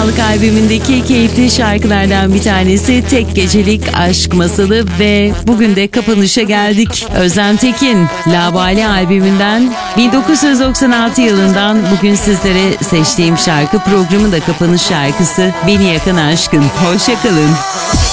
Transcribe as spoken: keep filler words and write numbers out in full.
Sağlık albümündeki keyifli şarkılardan bir tanesi Tek Gecelik Aşk Masalı ve bugün de kapanışa geldik. Özlem Tekin, Labali albümünden bin dokuz yüz doksan altı yılından bugün sizlere seçtiğim şarkı, programın da kapanış şarkısı Beni Yakan Aşkın. Hoşça kalın.